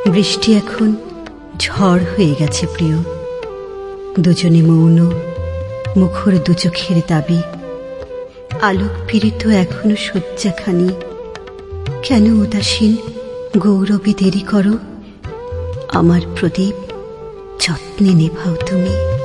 বৃষ্টি এখন ঝড় হয়ে গেছে প্রিয়, দুজনে মৌন, মুখর দু চোখের দাবি। আলোক পীড়িত এখনো শয্যাখানি, কেন উদাসীন গৌরবে দেরি করো? আমার প্রদীপ যত্নে নেভাও তুমি।